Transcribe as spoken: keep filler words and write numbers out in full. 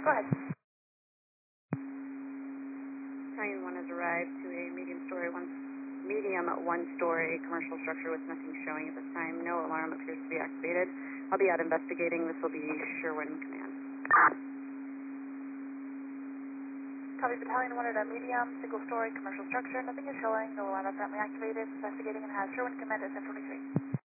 Go ahead. Battalion one has arrived to a medium story, one medium one story commercial structure with nothing showing at this time. No alarm appears to be activated. I'll be out investigating. This will be Sherwin Command. Copy, Battalion one at a medium, single story commercial structure. Nothing is showing. No alarm apparently activated. Investigating and has Sherwin Command at ten twenty-three.